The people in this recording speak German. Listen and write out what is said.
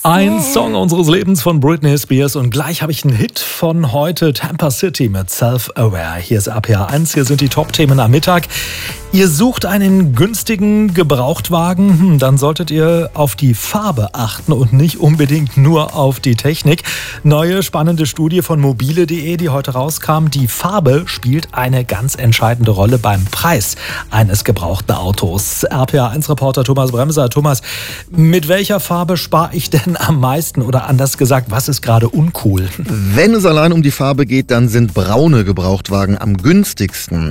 Ein Song unseres Lebens von Britney Spears und gleich habe ich einen Hit von heute, Tampa City mit Self-Aware. Hier ist RPA 1, hier sind die Top-Themen am Mittag. Ihr sucht einen günstigen Gebrauchtwagen, dann solltet ihr auf die Farbe achten und nicht unbedingt nur auf die Technik. Neue spannende Studie von mobile.de, die heute rauskam. Die Farbe spielt eine ganz entscheidende Rolle beim Preis eines gebrauchten Autos. RPA 1-Reporter Thomas Bremser. Thomas, mit welcher Farbe spare ich denn am meisten? Oder anders gesagt, was ist gerade uncool? Wenn es allein um die Farbe geht, dann sind braune Gebrauchtwagen am günstigsten.